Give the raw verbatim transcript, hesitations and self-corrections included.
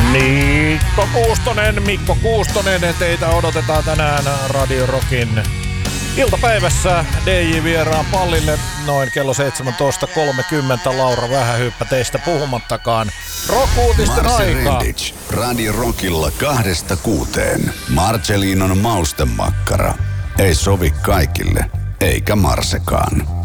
Mikko Kuustonen, Mikko Kuustonen, teitä odotetaan tänään Radio Rockin iltapäivässä D J-vieraan pallille noin kello seitsemäntoista kolmekymmentä. Laura Vähähyyppä teistä puhumattakaan. Rock-uutisten aika. Rendic, Radio Rockilla kahdesta kuuteen. Marcelinon maustemakkara. Ei sovi kaikille, eikä Marsekaan.